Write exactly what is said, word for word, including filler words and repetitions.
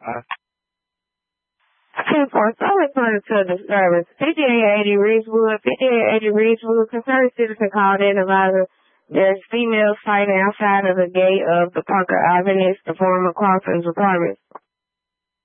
ten four, so reported to a disturbance. fifty-eight eighty Ridgewood, fifty-eight eighty Ridgewood, concerned citizen called in about there's females fighting outside of the gate of the Parker Avenue, the former Crawford's apartment.